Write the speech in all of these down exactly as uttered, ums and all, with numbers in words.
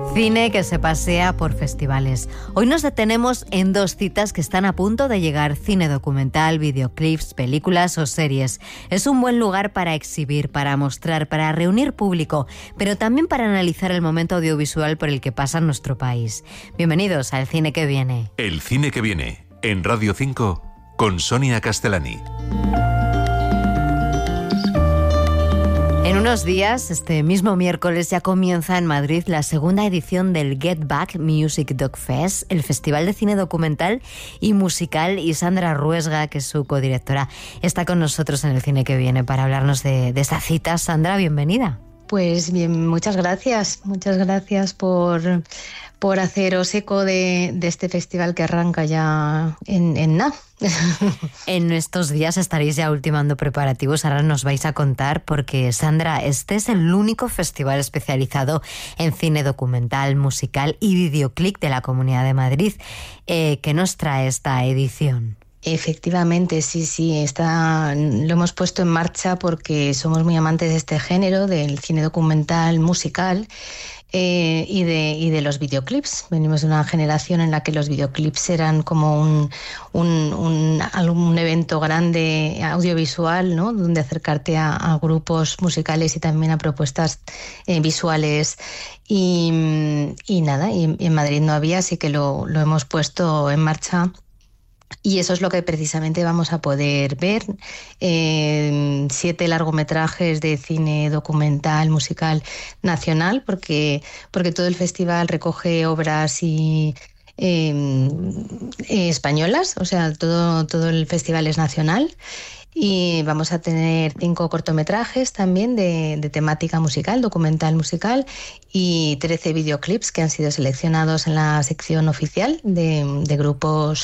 Cine que se pasea por festivales. Hoy nos detenemos en dos citas que están a punto de llegar: cine documental, videoclips, películas o series. Es un buen lugar para exhibir, para mostrar, para reunir público, pero también para analizar el momento audiovisual por el que pasa nuestro país. Bienvenidos al Cine que Viene. El Cine que Viene, en Radio cinco, con Sonia Castellani. En unos días, este mismo miércoles, ya comienza en Madrid la segunda edición del Get Back Music Doc Fest, el festival de cine documental y musical, y Sandra Ruesga, que es su codirectora, está con nosotros en el Cine que Viene para hablarnos de, de esta cita. Sandra, bienvenida. Pues bien, muchas gracias, muchas gracias por, por haceros eco de, de este festival que arranca ya en, en nada. En estos días estaréis ya ultimando preparativos, ahora nos vais a contar, porque Sandra, este es el único festival especializado en cine documental, musical y videoclip de la Comunidad de Madrid. Eh, ¿Qué nos trae esta edición? Efectivamente, sí, sí, está, lo hemos puesto en marcha porque somos muy amantes de este género, del cine documental musical eh, y, de, y de los videoclips. Venimos de una generación en la que los videoclips eran como un, un, un, un evento grande audiovisual, ¿no? Donde acercarte a, a grupos musicales y también a propuestas eh, visuales. Y, y nada, y en Madrid no había, así que lo, lo hemos puesto en marcha. Y eso es lo que precisamente vamos a poder ver, eh, siete largometrajes de cine documental, musical, nacional, porque, porque todo el festival recoge obras y eh, eh, españolas, o sea, todo, todo el festival es nacional. Y vamos a tener cinco cortometrajes también de, de temática musical, documental musical, y trece videoclips que han sido seleccionados en la sección oficial de, de grupos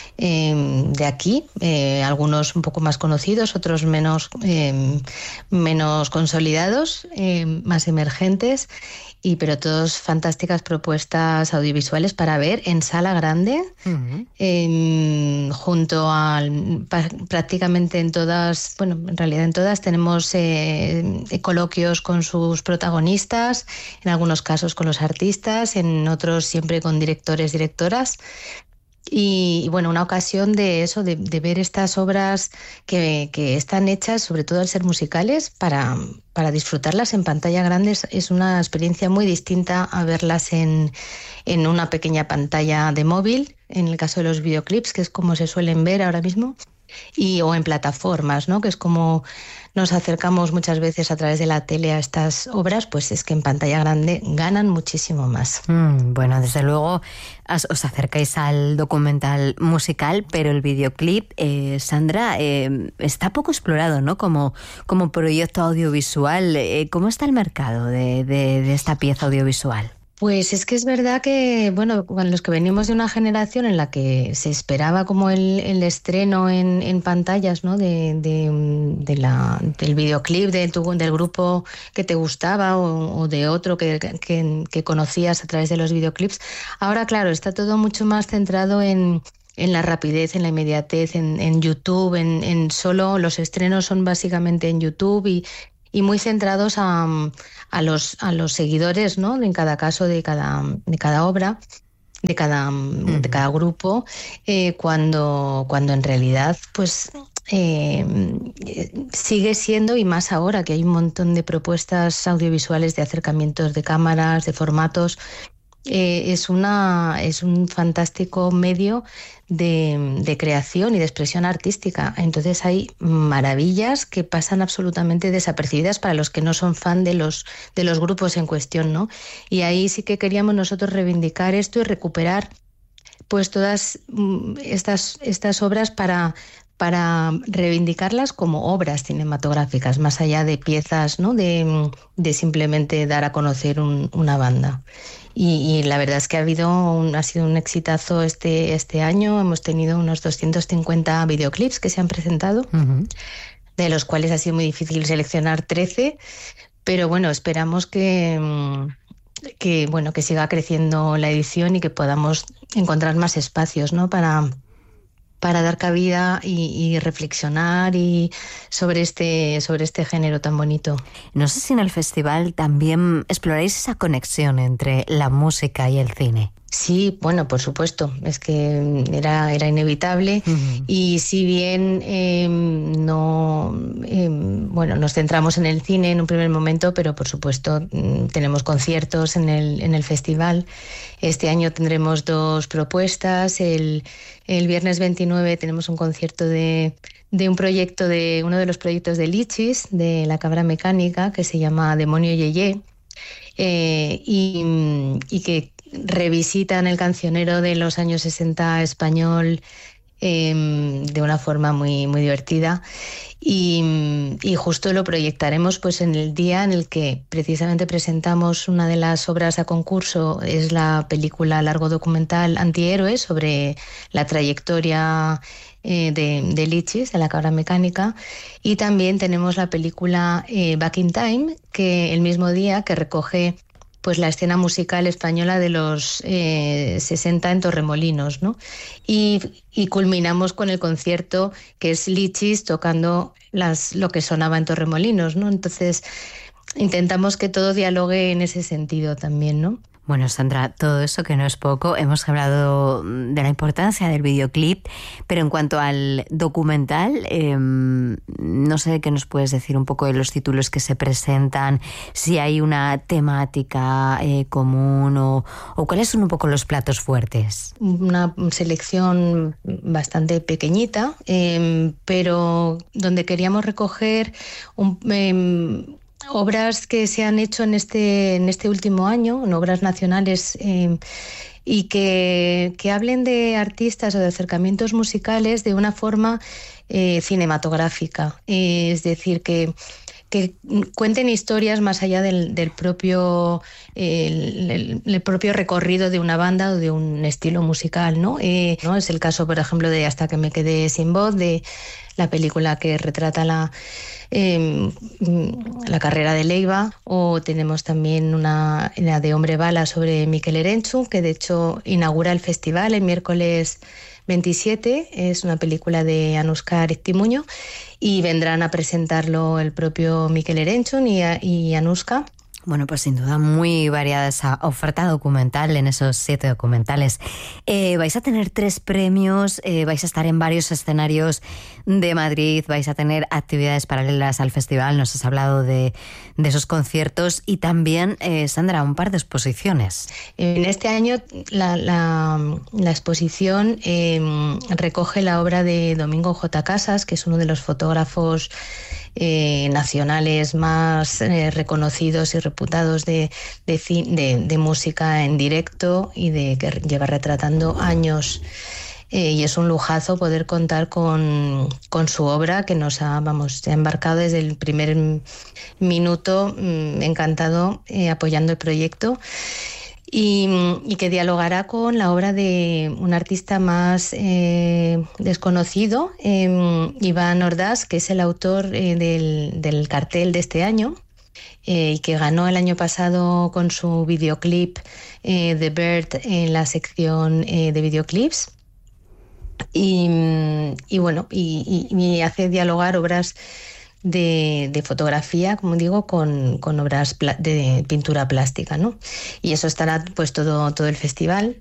eh, de aquí, eh, algunos un poco más conocidos, otros menos, eh, menos consolidados, eh, más emergentes. Y pero todos fantásticas propuestas audiovisuales para ver en sala grande, uh-huh. eh, junto al prácticamente en todas, bueno, en realidad en todas tenemos eh, coloquios con sus protagonistas, en algunos casos con los artistas, en otros siempre con directores, directoras. Y, y bueno, una ocasión de eso, de, de ver estas obras que, que están hechas, sobre todo al ser musicales, para, para disfrutarlas en pantalla grande. Es, es una experiencia muy distinta a verlas en, en una pequeña pantalla de móvil, en el caso de los videoclips, que es como se suelen ver ahora mismo, y, o en plataformas, ¿no? Que es como nos acercamos muchas veces a través de la tele a estas obras, pues es que en pantalla grande ganan muchísimo más. Mm, bueno, desde luego os acercáis al documental musical, pero el videoclip, eh, Sandra, eh, está poco explorado, ¿no? Como, como proyecto audiovisual. Eh, ¿Cómo está el mercado de, de, de esta pieza audiovisual? Pues es que es verdad que, bueno, los que venimos de una generación en la que se esperaba como el, el estreno en, en pantallas, ¿no? de, de, de la, del videoclip de tu, del grupo que te gustaba o, o de otro que, que, que conocías a través de los videoclips. Ahora, claro, está todo mucho más centrado en... en la rapidez, en la inmediatez, en, en YouTube, en, en solo los estrenos son básicamente en YouTube y, y muy centrados a, a, los, a los seguidores, ¿no? En cada caso de cada, de cada obra, de cada, mm. de cada grupo, eh, cuando, cuando en realidad pues eh, sigue siendo, y más ahora que hay un montón de propuestas audiovisuales de acercamientos de cámaras, de formatos. Eh, es, una, es un fantástico medio de, de creación y de expresión artística. Entonces hay maravillas que pasan absolutamente desapercibidas para los que no son fan de los, de los grupos en cuestión, ¿no? Y ahí sí que queríamos nosotros reivindicar esto y recuperar pues todas estas, estas obras para... para reivindicarlas como obras cinematográficas, más allá de piezas, ¿no? de, de simplemente dar a conocer un, una banda. Y, y la verdad es que ha habido un, ha sido un exitazo este, este año. Hemos tenido unos doscientos cincuenta videoclips que se han presentado, uh-huh. de los cuales ha sido muy difícil seleccionar trece, pero bueno, esperamos que... que bueno, que siga creciendo la edición y que podamos encontrar más espacios, ¿no? para para dar cabida y, y reflexionar y sobre este, sobre este género tan bonito. No sé si en el festival también exploráis esa conexión entre la música y el cine. Sí, bueno, por supuesto, es que era, era inevitable. Uh-huh. Y si bien eh, no, eh, bueno, nos centramos en el cine en un primer momento, pero por supuesto tenemos conciertos en el, en el festival. Este año tendremos dos propuestas. El, el viernes veintinueve tenemos un concierto de, de un proyecto, de uno de los proyectos de Lichis, de La Cabra Mecánica, que se llama Demonio Yeye, eh, y, y que revisitan el cancionero de los años sesenta español eh, de una forma muy, muy divertida. Y, y justo lo proyectaremos pues en el día en el que precisamente presentamos una de las obras a concurso, es la película largo documental Antihéroes, sobre la trayectoria eh, de, de Lichis, de La Cabra Mecánica, y también tenemos la película eh, Back in Time, que el mismo día, que recoge pues la escena musical española de los eh, sesenta en Torremolinos, ¿no? Y, y culminamos con el concierto que es Lichis tocando las, lo que sonaba en Torremolinos, ¿no? Entonces intentamos que todo dialogue en ese sentido también, ¿no? Bueno, Sandra, todo eso que no es poco. Hemos hablado de la importancia del videoclip, pero en cuanto al documental, eh, no sé qué nos puedes decir un poco de los títulos que se presentan, si hay una temática eh, común o, o cuáles son un poco los platos fuertes. Una selección bastante pequeñita, eh, pero donde queríamos recoger un... Eh, obras que se han hecho en este, en este último año, en obras nacionales, eh, y que, que hablen de artistas o de acercamientos musicales de una forma eh, cinematográfica. Eh, es decir, que, que cuenten historias más allá del, del propio, el, el, el propio recorrido de una banda o de un estilo musical, ¿no? Eh, ¿no? Es el caso, por ejemplo, de Hasta que me quedé sin voz, de la película que retrata la... Eh, la carrera de Leiva, o tenemos también una la de Hombre Bala sobre Mikel Erenchun, que de hecho inaugura el festival el miércoles veintisiete, es una película de Anuska Ariztimuño, y vendrán a presentarlo el propio Mikel Erenchun y, y Anuska. Bueno, pues sin duda muy variada esa oferta documental en esos siete documentales. Eh, vais a tener tres premios, eh, vais a estar en varios escenarios de Madrid, vais a tener actividades paralelas al festival, nos has hablado de, de esos conciertos y también, eh, Sandra, un par de exposiciones. En este año la, la, la exposición eh, recoge la obra de Domingo J. Casas, que es uno de los fotógrafos Eh, nacionales más eh, reconocidos y reputados de, de, de, de música en directo y de que lleva retratando años. Eh, y es un lujazo poder contar con, con su obra, que nos ha, vamos, se ha embarcado desde el primer minuto, mmm, encantado, eh, apoyando el proyecto. Y, y que dialogará con la obra de un artista más eh, desconocido, eh, Iván Ordaz, que es el autor eh, del, del cartel de este año, eh, y que ganó el año pasado con su videoclip eh, The Bird en la sección eh, de videoclips. Y, y bueno, y, y, y hace dialogar obras De, de fotografía, como digo, con, con obras pla- de pintura plástica, ¿no? Y eso estará pues todo, todo el festival.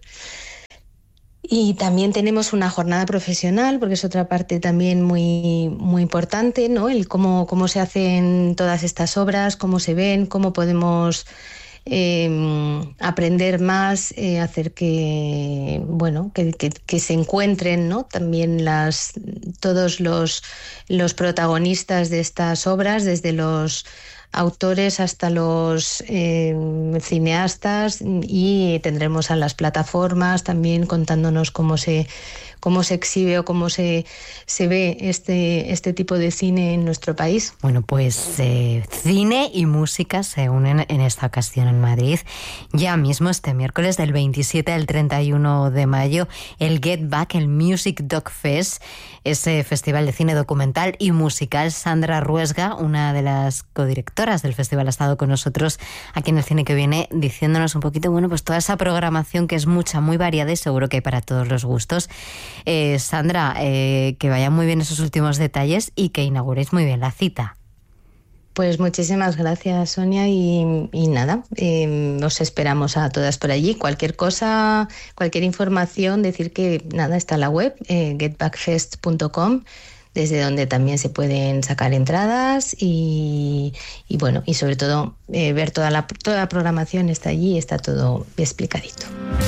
Y también tenemos una jornada profesional, porque es otra parte también muy, muy importante, ¿no? El cómo, cómo se hacen todas estas obras, cómo se ven, cómo podemos eh, aprender más, eh, hacer que, bueno, que, que, que se encuentren, ¿no? También las, todos los, los protagonistas de estas obras, desde los autores hasta los eh, cineastas, y tendremos a las plataformas también contándonos cómo se cómo se exhibe o cómo se, se ve este, este tipo de cine en nuestro país. Bueno, pues eh, cine y música se unen en esta ocasión en Madrid. Ya mismo este miércoles del veintisiete al treinta y uno de mayo, el Get Back, el Music Doc Fest, ese festival de cine documental y musical. Sandra Ruesga, una de las codirectoras del festival, ha estado con nosotros aquí en El Cine que Viene, diciéndonos un poquito, bueno, pues toda esa programación que es mucha, muy variada y seguro que hay para todos los gustos. Eh, Sandra, eh, que vayan muy bien esos últimos detalles y que inauguréis muy bien la cita. Pues muchísimas gracias, Sonia, y, y nada, eh, os esperamos a todas por allí. Cualquier cosa, cualquier información, decir que nada, está en la web, eh, get back fest punto com, desde donde también se pueden sacar entradas y, y bueno, y sobre todo eh, ver toda la, toda la programación está allí, está todo explicadito.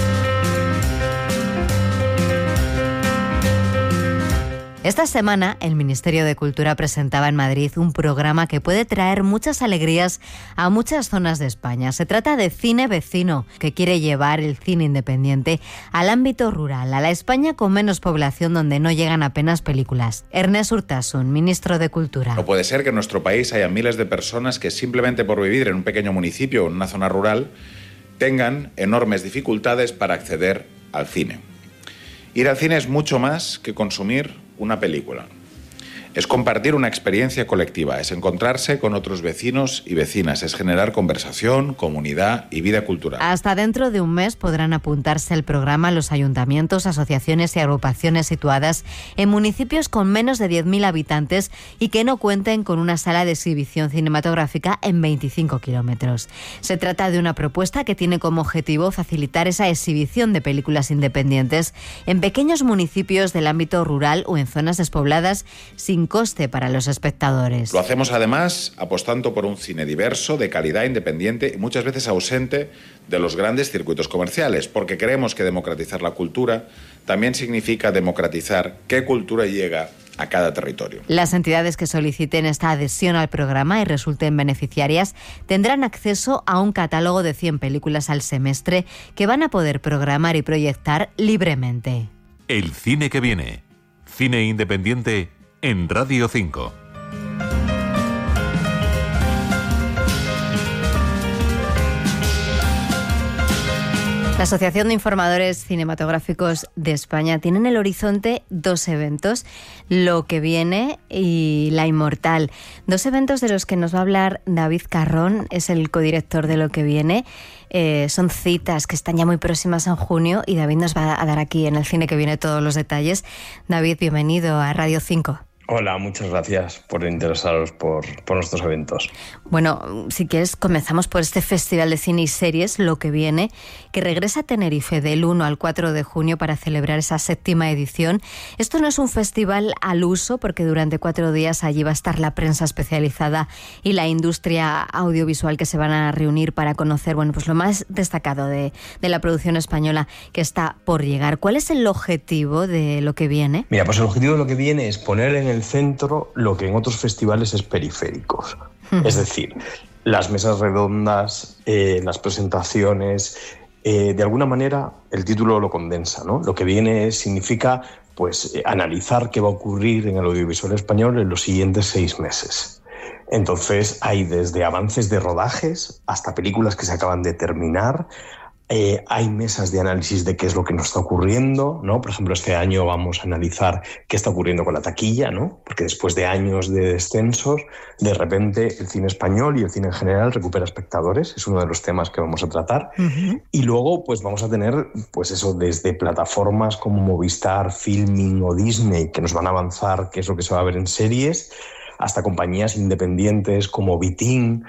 Esta semana, el Ministerio de Cultura presentaba en Madrid un programa que puede traer muchas alegrías a muchas zonas de España. Se trata de Cine Vecino, que quiere llevar el cine independiente al ámbito rural, a la España con menos población donde no llegan apenas películas. Ernest Urtasun, ministro de Cultura. No puede ser que en nuestro país haya miles de personas que simplemente por vivir en un pequeño municipio o en una zona rural tengan enormes dificultades para acceder al cine. Ir al cine es mucho más que consumir una película. Es compartir una experiencia colectiva, es encontrarse con otros vecinos y vecinas, es generar conversación, comunidad y vida cultural. Hasta dentro de un mes podrán apuntarse al programa los ayuntamientos, asociaciones y agrupaciones situadas en municipios con menos de diez mil habitantes y que no cuenten con una sala de exhibición cinematográfica en veinticinco kilómetros. Se trata de una propuesta que tiene como objetivo facilitar esa exhibición de películas independientes en pequeños municipios del ámbito rural o en zonas despobladas sin coste para los espectadores. Lo hacemos además apostando por un cine diverso, de calidad, independiente y muchas veces ausente de los grandes circuitos comerciales, porque creemos que democratizar la cultura también significa democratizar qué cultura llega a cada territorio. Las entidades que soliciten esta adhesión al programa y resulten beneficiarias tendrán acceso a un catálogo de cien películas al semestre que van a poder programar y proyectar libremente. El cine que viene. Cine independiente en Radio cinco. La Asociación de Informadores Cinematográficos de España tiene en el horizonte dos eventos, Lo que viene y La Inmortal. Dos eventos de los que nos va a hablar David Carrón, es el codirector de Lo que viene. Eh, son citas que están ya muy próximas en junio y David nos va a dar aquí en el cine que viene todos los detalles. David, bienvenido a Radio cinco. Hola, muchas gracias por interesaros por, por nuestros eventos. Bueno, si quieres comenzamos por este Festival de Cine y Series, Lo que viene, que regresa a Tenerife del uno al cuatro de junio para celebrar esa séptima edición. Esto no es un festival al uso porque durante cuatro días allí va a estar la prensa especializada y la industria audiovisual que se van a reunir para conocer, bueno, pues lo más destacado de, de la producción española que está por llegar. ¿Cuál es el objetivo de Lo que viene? Mira, pues el objetivo de Lo que viene es poner en el centro lo que en otros festivales es periféricos. Uh-huh. Es decir, las mesas redondas, eh, las presentaciones, eh, de alguna manera el título lo condensa, ¿no? Lo que viene significa pues eh, analizar qué va a ocurrir en el audiovisual español en los siguientes seis meses. Entonces hay desde avances de rodajes hasta películas que se acaban de terminar. Eh, hay mesas de análisis de qué es lo que nos está ocurriendo, ¿no? Por ejemplo, este año vamos a analizar qué está ocurriendo con la taquilla, ¿no? Porque después de años de descensos, de repente el cine español y el cine en general recupera espectadores. Es uno de los temas que vamos a tratar. Uh-huh. Y luego, pues vamos a tener, pues eso, desde plataformas como Movistar, Filmin o Disney, que nos van a avanzar qué es lo que se va a ver en series, hasta compañías independientes como Vitin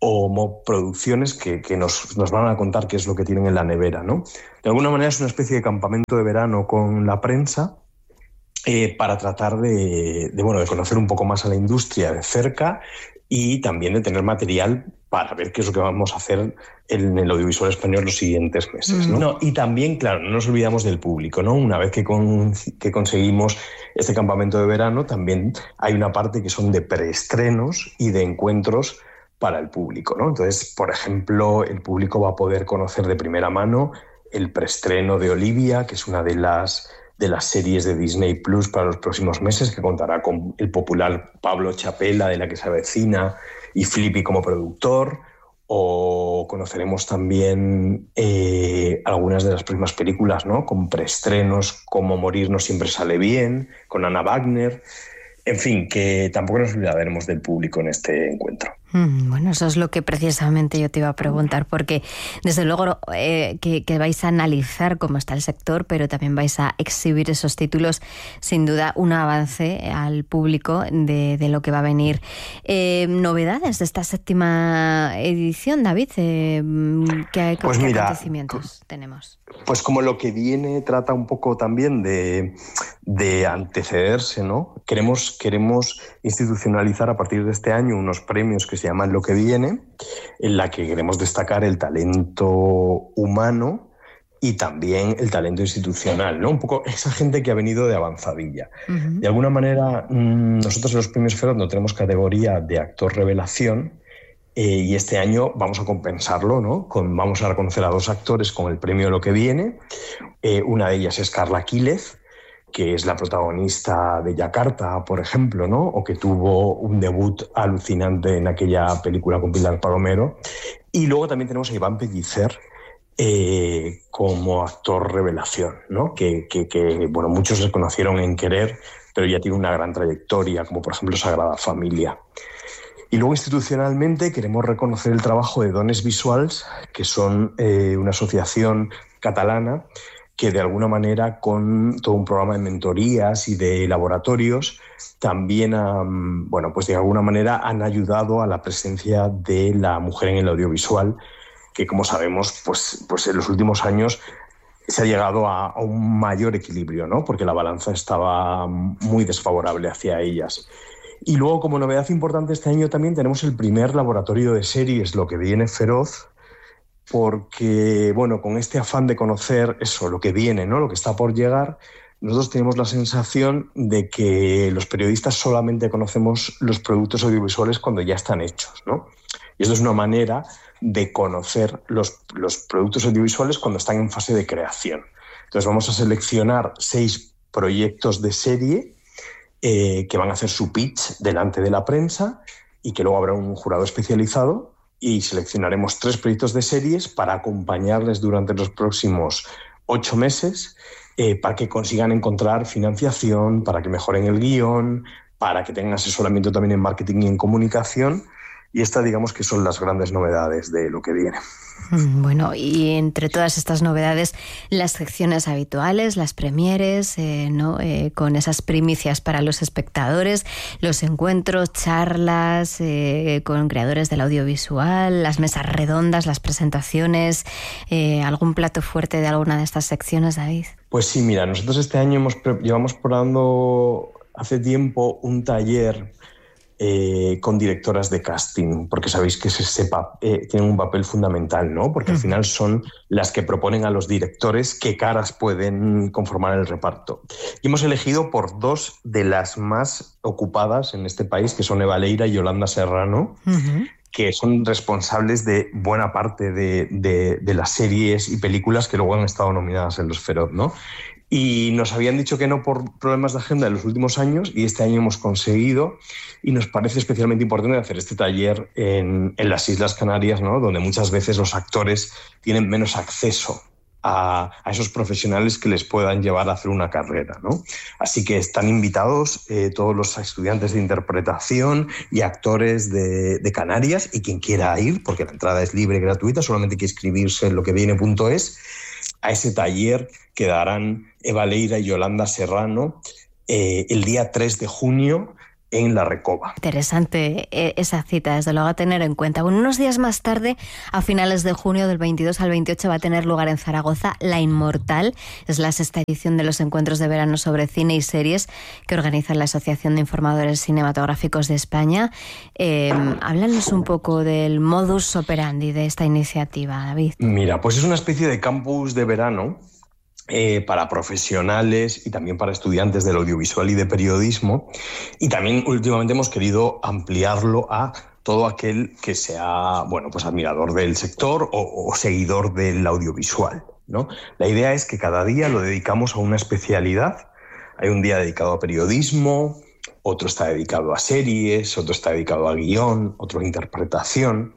o producciones que, que nos, nos van a contar qué es lo que tienen en la nevera, ¿no? De alguna manera es una especie de campamento de verano con la prensa eh, para tratar de, de, bueno, de conocer un poco más a la industria de cerca y también de tener material para ver qué es lo que vamos a hacer en el audiovisual español los siguientes meses, ¿no? No, y también, claro, no nos olvidamos del público, ¿no? Una vez que, con, que conseguimos este campamento de verano, también hay una parte que son de preestrenos y de encuentros para el público, ¿no? Entonces, por ejemplo, el público va a poder conocer de primera mano el preestreno de Olivia, que es una de las, de las series de Disney Plus para los próximos meses, que contará con el popular Pablo Chapela, de La que se avecina, y Flippy como productor. O conoceremos también eh, algunas de las próximas películas, ¿no? Con preestrenos como Morir no siempre sale bien, con Anna Wagner. En fin, que tampoco nos olvidaremos del público en este encuentro. Bueno, eso es lo que precisamente yo te iba a preguntar, porque desde luego eh, que, que vais a analizar cómo está el sector, pero también vais a exhibir esos títulos, sin duda un avance al público de, de lo que va a venir. Eh, ¿Novedades de esta séptima edición, David? Eh, ¿Qué, pues qué mira, acontecimientos tenemos? Pues como lo que viene trata un poco también de, de antecederse, ¿no? Queremos, queremos institucionalizar a partir de este año unos premios que se llaman Lo que viene, en la que queremos destacar el talento humano y también el talento institucional, ¿no? Un poco esa gente que ha venido de avanzadilla. Uh-huh. De alguna manera, nosotros en los premios Feroz no tenemos categoría de actor revelación, Eh, y este año vamos a compensarlo, ¿no? Con, vamos a reconocer a dos actores con el premio Lo que viene. Eh, una de ellas es Carla Quílez, que es la protagonista de Yakarta, por ejemplo, ¿no? O que tuvo un debut alucinante en aquella película con Pilar Palomero. Y luego también tenemos a Iván Pellicer eh, como actor revelación, ¿no? Que, que, que, bueno, muchos les conocieron en Querer, pero ya tiene una gran trayectoria, como por ejemplo Sagrada Familia. Y luego institucionalmente queremos reconocer el trabajo de Dones Visuals, que son eh, una asociación catalana que de alguna manera con todo un programa de mentorías y de laboratorios también um, bueno, pues de alguna manera han ayudado a la presencia de la mujer en el audiovisual, que como sabemos pues, pues en los últimos años se ha llegado a, a un mayor equilibrio, ¿no? Porque la balanza estaba muy desfavorable hacia ellas. Y luego, como novedad importante este año también tenemos el primer laboratorio de series, Lo que viene Feroz, porque, bueno, con este afán de conocer eso, lo que viene, ¿no? Lo que está por llegar, nosotros tenemos la sensación de que los periodistas solamente conocemos los productos audiovisuales cuando ya están hechos, ¿no? Y esto es una manera de conocer los, los productos audiovisuales cuando están en fase de creación. Entonces vamos a seleccionar seis proyectos de serie Eh, que van a hacer su pitch delante de la prensa y que luego habrá un jurado especializado y seleccionaremos tres proyectos de series para acompañarles durante los próximos ocho meses eh, para que consigan encontrar financiación, para que mejoren el guión, para que tengan asesoramiento también en marketing y en comunicación. Y estas, digamos, que son las grandes novedades de Lo que viene. Bueno, y entre todas estas novedades, las secciones habituales, las premieres, eh, ¿no? eh, con esas primicias para los espectadores, los encuentros, charlas eh, con creadores del audiovisual, las mesas redondas, las presentaciones, eh, ¿algún plato fuerte de alguna de estas secciones, David? Pues sí, mira, nosotros este año hemos, llevamos probando hace tiempo un taller Eh, con directoras de casting, porque sabéis que se sepa, eh, tienen un papel fundamental, ¿no? Porque al final son las que proponen a los directores qué caras pueden conformar el reparto. Y hemos elegido por dos de las más ocupadas en este país, que son Eva Leira y Yolanda Serrano, uh-huh. que son responsables de buena parte de, de, de las series y películas que luego han estado nominadas en los Feroz, ¿no? Y nos habían dicho que no por problemas de agenda en los últimos años y este año hemos conseguido y nos parece especialmente importante hacer este taller en, en las Islas Canarias, ¿no? Donde muchas veces los actores tienen menos acceso a, a esos profesionales que les puedan llevar a hacer una carrera, ¿no? Así que están invitados eh, todos los estudiantes de interpretación y actores de, de Canarias y quien quiera ir, porque la entrada es libre y gratuita, solamente hay que inscribirse en loqueviene punto es, a ese taller que darán Eva Leira y Yolanda Serrano eh, el día tres de junio en La Recoba. Interesante esa cita, desde luego a tener en cuenta. Bueno, unos días más tarde, a finales de junio, del veintidós al veintiocho, va a tener lugar en Zaragoza La Inmortal. Es la sexta edición de los encuentros de verano sobre cine y series que organiza la Asociación de Informadores Cinematográficos de España. Eh, háblanos un poco del modus operandi de esta iniciativa, David. Mira, pues es una especie de campus de verano Eh, para profesionales y también para estudiantes del audiovisual y de periodismo, y también últimamente hemos querido ampliarlo a todo aquel que sea, bueno, pues admirador del sector o, o seguidor del audiovisual, ¿no? La idea es que cada día lo dedicamos a una especialidad. Hay un día dedicado a periodismo, otro está dedicado a series, otro está dedicado a guión, otro a interpretación,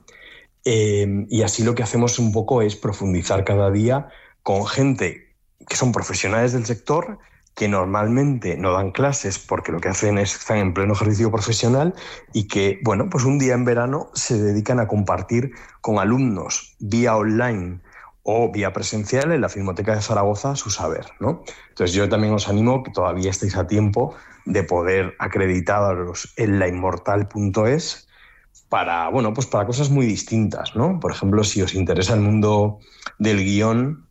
eh, y así lo que hacemos un poco es profundizar cada día con gente que son profesionales del sector, que normalmente no dan clases porque lo que hacen es están en pleno ejercicio profesional y que, bueno, pues un día en verano se dedican a compartir con alumnos vía online o vía presencial en la Filmoteca de Zaragoza su saber, ¿no? Entonces yo también os animo, que todavía estáis a tiempo, de poder acreditaros en la inmortal punto es para, bueno, pues para cosas muy distintas, ¿no? Por ejemplo, si os interesa el mundo del guión,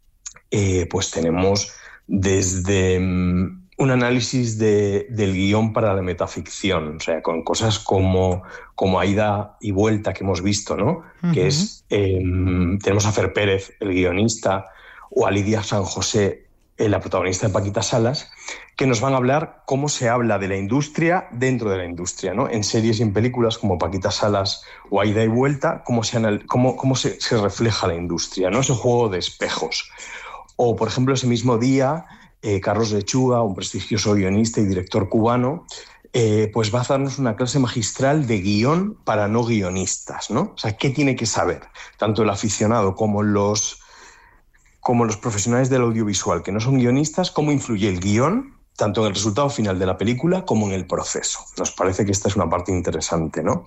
eh, pues tenemos desde um, un análisis de, del guión para la metaficción, o sea, con cosas como, como Ida y Vuelta que hemos visto, ¿no? Uh-huh. Que es, eh, tenemos a Fer Pérez, el guionista, o a Lidia San José, eh, la protagonista de Paquita Salas, que nos van a hablar cómo se habla de la industria dentro de la industria, ¿no? En series y en películas como Paquita Salas o Ida y Vuelta, cómo se, anal- cómo, cómo se, se refleja la industria, ¿no? Ese juego de espejos. O, por ejemplo, ese mismo día, eh, Carlos Lechuga, un prestigioso guionista y director cubano, eh, pues va a darnos una clase magistral de guión para no guionistas, ¿no? O sea, ¿qué tiene que saber tanto el aficionado como los, como los profesionales del audiovisual que no son guionistas? ¿Cómo influye el guión tanto en el resultado final de la película como en el proceso? Nos parece que esta es una parte interesante, ¿no?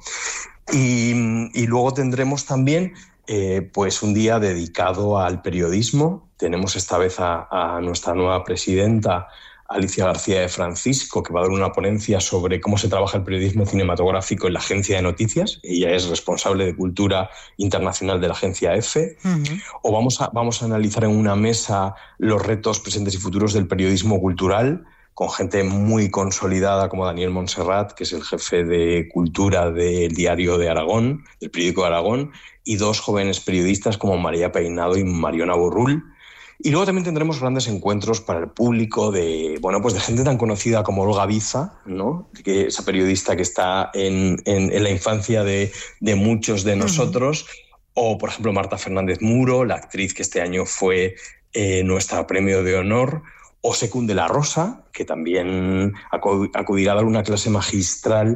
Y, y luego tendremos también eh, pues un día dedicado al periodismo. Tenemos esta vez a, a nuestra nueva presidenta, Alicia García de Francisco, que va a dar una ponencia sobre cómo se trabaja el periodismo cinematográfico en la Agencia de Noticias. Ella es responsable de Cultura Internacional de la Agencia EFE. Uh-huh. O vamos a, vamos a analizar en una mesa los retos presentes y futuros del periodismo cultural, con gente muy consolidada como Daniel Montserrat, que es el jefe de Cultura del Diario de Aragón, del Periódico de Aragón, y dos jóvenes periodistas como María Peinado y Mariona Borrul. Y luego también tendremos grandes encuentros para el público de, bueno, pues de gente tan conocida como Olga Biza, ¿no? Que esa periodista que está en, en, en la infancia de, de muchos de nosotros, uh-huh. O por ejemplo Marta Fernández Muro, la actriz que este año fue eh, nuestra premio de honor, o Secún de la Rosa, que también acudirá a dar una clase magistral,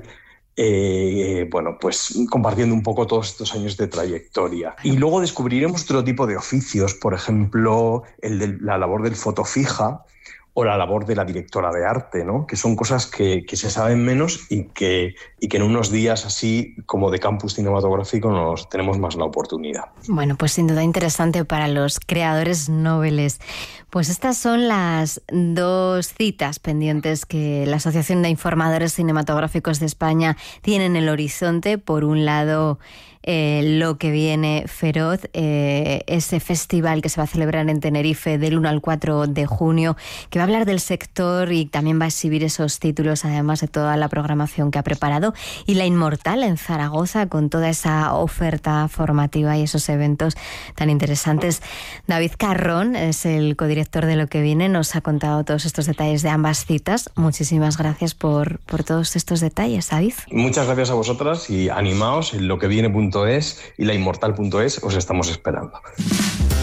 eh, bueno, pues compartiendo un poco todos estos años de trayectoria. Y luego descubriremos otro tipo de oficios, por ejemplo, el de la labor del fotofija o la labor de la directora de arte, ¿no? Que son cosas que, que se saben menos y que, y que en unos días así como de campus cinematográfico nos tenemos más la oportunidad. Bueno, pues sin duda interesante para los creadores noveles. Pues estas son las dos citas pendientes que la Asociación de Informadores Cinematográficos de España tiene en el horizonte. Por un lado, Eh, lo que viene feroz, eh, ese festival que se va a celebrar en Tenerife del uno al cuatro de junio, que va a hablar del sector y también va a exhibir esos títulos, además de toda la programación que ha preparado, y La Inmortal en Zaragoza, con toda esa oferta formativa y esos eventos tan interesantes. David Carrón es el codirector de Lo que viene, nos ha contado todos estos detalles de ambas citas. Muchísimas gracias por, por todos estos detalles, David. Muchas gracias a vosotras y animaos en lo que viene punto es y la inmortal punto es, os estamos esperando.